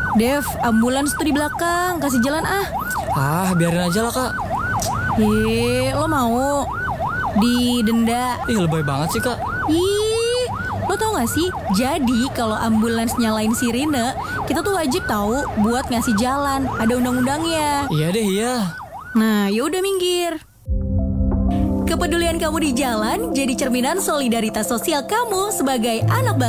Dev, ambulans tuh di belakang, kasih jalan ah. Biarin aja lah kak. Lo mau didenda? Ih, lebay banget sih kak. Lo tau gak sih? Jadi kalau ambulans nyalain sirine, kita tuh wajib tahu buat ngasih jalan. Ada undang-undangnya. Iya deh, iya. Nah, yaudah minggir. Kepedulian kamu di jalan jadi cerminan solidaritas sosial kamu sebagai anak bangsa.